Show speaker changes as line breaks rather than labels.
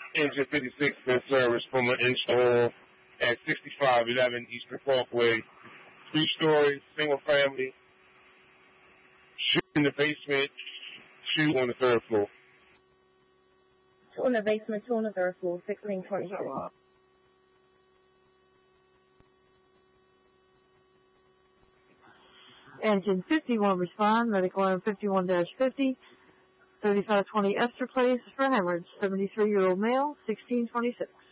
Engine 56 been serviced from an install at 6511 Eastern Parkway. 3 stories, single family. Shoot in the basement, shoot on the 3rd floor.
2 in the basement, 2 on the 3rd floor, 1623.
Engine 51 respond, medical item 51-50, 3520 Esther Place for hemorrhage, 73-year-old male, 1626.